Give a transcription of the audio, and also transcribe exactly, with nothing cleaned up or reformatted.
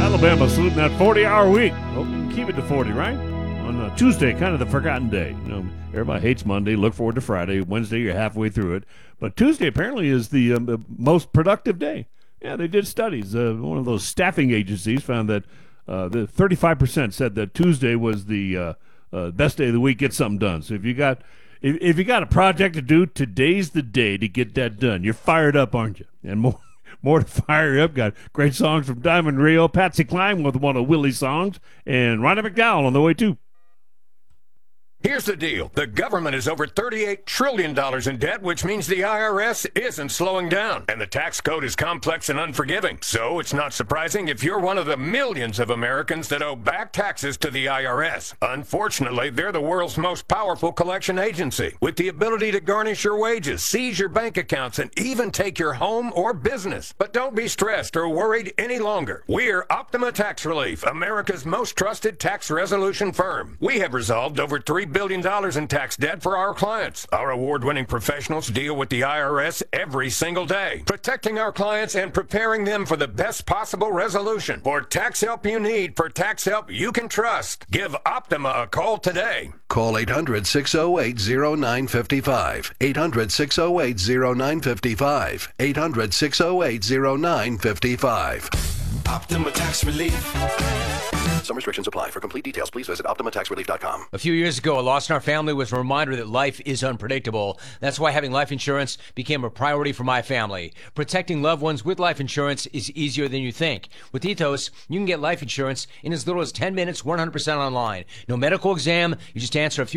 Alabama saluting that forty-hour week. Hope you can keep it to forty, right? On uh, Tuesday, kind of the forgotten day. You know, everybody hates Monday. Look forward to Friday. Wednesday, you're halfway through it. But Tuesday apparently is the, um, the most productive day. Yeah, they did studies. Uh, one of those staffing agencies found that uh, the thirty-five percent said that Tuesday was the uh, uh, best day of the week. Get something done. So if you got if, if you got a project to do, today's the day to get that done. You're fired up, aren't you? And more. More to fire you up. Got great songs from Diamond Rio, Patsy Cline with one of Willie's songs, and Ronnie McDowell on the way, too. Here's the deal. The government is over thirty-eight trillion dollars in debt, which means the I R S isn't slowing down. And the tax code is complex and unforgiving. So it's not surprising if you're one of the millions of Americans that owe back taxes to the I R S. Unfortunately, they're the world's most powerful collection agency, with the ability to garnish your wages, seize your bank accounts, and even take your home or business. But don't be stressed or worried any longer. We're Optima Tax Relief, America's most trusted tax resolution firm. We have resolved over three billion dollars in tax debt for our clients. Our award-winning professionals deal with the I R S every single day, protecting our clients and preparing them for the best possible resolution. For tax help you need, for tax help you can trust, give Optima a call today. Call eight hundred, six oh eight, oh nine five five. eight hundred, six oh eight, oh nine five five. eight hundred, six oh eight, oh nine five five. Optima Tax Relief. Some restrictions apply. For complete details, please visit optima tax relief dot com. A few years ago, a loss in our family was a reminder that life is unpredictable. That's why having life insurance became a priority for my family. Protecting loved ones with life insurance is easier than you think. With Ethos, you can get life insurance in as little as ten minutes, one hundred percent online. No medical exam. You just answer a few